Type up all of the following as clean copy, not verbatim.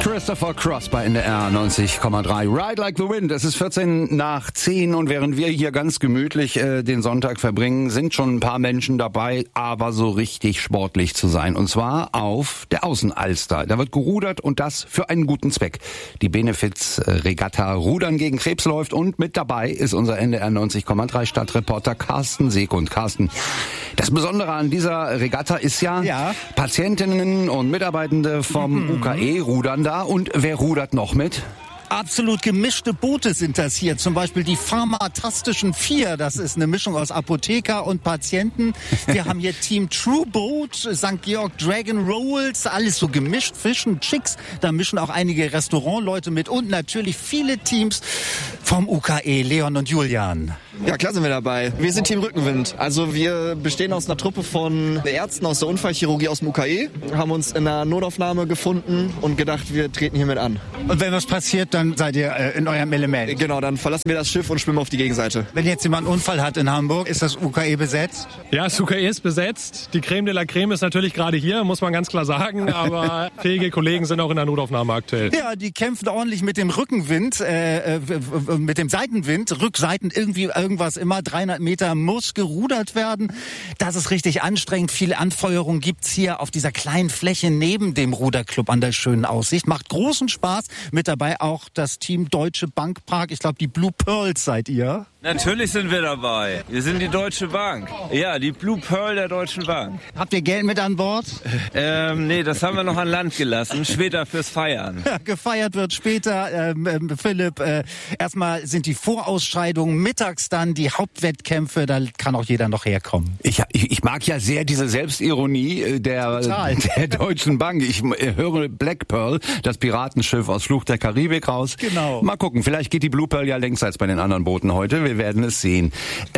Christopher Cross bei NDR 90,3. Ride Like the Wind. Es ist 10:14 und während wir hier ganz gemütlich den Sonntag verbringen, sind schon ein paar Menschen dabei, aber so richtig sportlich zu sein. Und zwar auf der Außenalster. Da wird gerudert und das für einen guten Zweck. Die Benefiz-Regatta Rudern gegen Krebs läuft und mit dabei ist unser NDR 90,3 Stadtreporter Carsten Sekund. Carsten, das Besondere an dieser Regatta ist ja. Patientinnen und Mitarbeitende vom UKE rudern da. Und wer rudert noch mit? Absolut gemischte Boote sind das hier. Zum Beispiel die Pharmatastischen 4. Das ist eine Mischung aus Apotheker und Patienten. Wir haben hier Team True Boat, St. Georg Dragon Rolls, alles so gemischt, Fischen, Chicks. Da mischen auch einige Restaurantleute mit und natürlich viele Teams vom UKE, Leon und Julian. Ja, klar sind wir dabei. Wir sind Team Rückenwind. Also wir bestehen aus einer Truppe von Ärzten aus der Unfallchirurgie aus dem UKE, haben uns in einer Notaufnahme gefunden und gedacht, wir treten hiermit an. Und wenn was passiert, dann seid ihr in eurem Element? Genau, dann verlassen wir das Schiff und schwimmen auf die Gegenseite. Wenn jetzt jemand einen Unfall hat in Hamburg, ist das UKE besetzt? Ja, das UKE ist besetzt. Die Creme de la Creme ist natürlich gerade hier, muss man ganz klar sagen. Aber fähige Kollegen sind auch in der Notaufnahme aktuell. Ja, die kämpfen ordentlich mit dem Rückenwind, mit dem Seitenwind. Rückseiten irgendwas immer 300 Meter muss gerudert werden. Das ist richtig anstrengend. Viele Anfeuerungen gibt's hier auf dieser kleinen Fläche neben dem Ruderclub an der schönen Aussicht. Macht großen Spaß. Mit dabei auch das Team Deutsche Bank Park. Ich glaube, die Blue Pearls seid ihr. Natürlich sind wir dabei. Wir sind die Deutsche Bank. Ja, die Blue Pearl der Deutschen Bank. Habt ihr Geld mit an Bord? Nee, das haben wir noch an Land gelassen. Später fürs Feiern. Ja, gefeiert wird später. Philipp, erstmal sind die Vorausscheidungen, mittags dann die Hauptwettkämpfe. Da kann auch jeder noch herkommen. Ich mag ja sehr diese Selbstironie der Deutschen Bank. Ich höre Black Pearl, das Piratenschiff aus Fluch der Karibik raus. Genau. Mal gucken, vielleicht geht die Blue Pearl ja längst als bei den anderen Booten heute. Wir werden es sehen.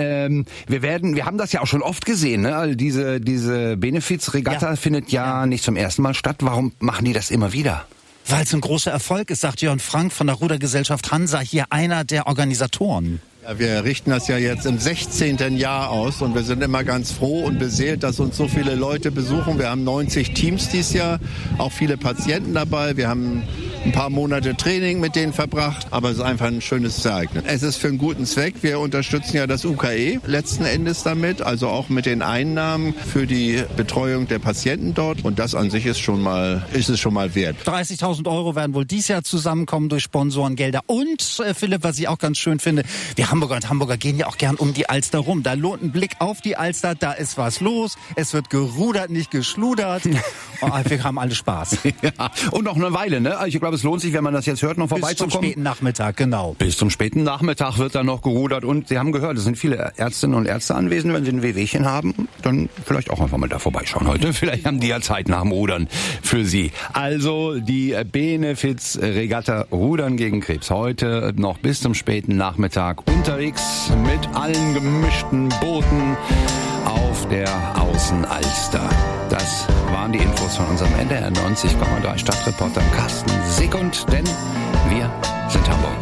Wir haben das ja auch schon oft gesehen, ne? Also diese Benefiz-Regatta findet ja nicht zum ersten Mal statt. Warum machen die das immer wieder? Weil es ein großer Erfolg ist, sagt Jörn Frank von der Rudergesellschaft Hansa, hier einer der Organisatoren. Ja, wir richten das ja jetzt im 16. Jahr aus und wir sind immer ganz froh und beseelt, dass uns so viele Leute besuchen. Wir haben 90 Teams dieses Jahr, auch viele Patienten dabei. Wir haben ein paar Monate Training mit denen verbracht, aber es ist einfach ein schönes Ereignis. Es ist für einen guten Zweck. Wir unterstützen ja das UKE letzten Endes damit, also auch mit den Einnahmen für die Betreuung der Patienten dort. Und das an sich ist es schon mal wert. 30.000 € werden wohl dieses Jahr zusammenkommen durch Sponsorengelder. Und Philipp, was ich auch ganz schön finde, wir Hamburger und Hamburger gehen ja auch gern um die Alster rum. Da lohnt ein Blick auf die Alster, da ist was los. Es wird gerudert, nicht geschludert. Wir haben alle Spaß. Ja, und noch eine Weile, ne? Ich glaube, es lohnt sich, wenn man das jetzt hört, noch vorbeizukommen. Bis zum späten Nachmittag, genau. Bis zum späten Nachmittag wird dann noch gerudert. Und Sie haben gehört, es sind viele Ärztinnen und Ärzte anwesend. Wenn Sie ein Wehwehchen haben, dann vielleicht auch einfach mal da vorbeischauen heute. Vielleicht haben die ja Zeit nach dem Rudern für Sie. Also die Benefiz-Regatta Rudern gegen Krebs. Heute noch bis zum späten Nachmittag unterwegs mit allen gemischten Booten auf der Außenalster. Das waren die Infos von unserem NDR 90,3 Stadtreporter Carsten Sekund, denn wir sind Hamburg.